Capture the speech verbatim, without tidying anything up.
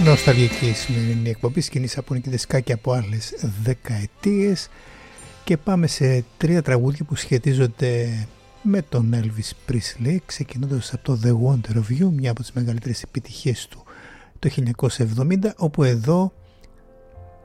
Νοσταλγική η σημερινή εκπομπή, σκηνής από δισκάκια από άλλες δεκαετίες, και πάμε σε τρία τραγούδια που σχετίζονται με τον Elvis Presley, ξεκινώντας από το The Wonder of You, μια από τις μεγαλύτερες επιτυχίες του το χίλια εννιακόσια εβδομήντα, όπου εδώ